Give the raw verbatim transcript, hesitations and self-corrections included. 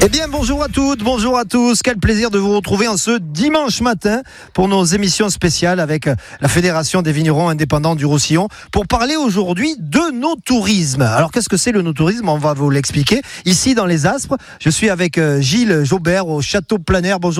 Eh bien, bonjour à toutes, bonjour à tous. Quel plaisir de vous retrouver en ce dimanche matin pour nos émissions spéciales avec la Fédération des vignerons indépendants du Roussillon pour parler aujourd'hui de no-tourisme. Alors, qu'est-ce que c'est le no-tourisme ? On va vous l'expliquer. Ici, dans les Aspres, je suis avec Gilles Jaubert au Château Plein Air. Bonjour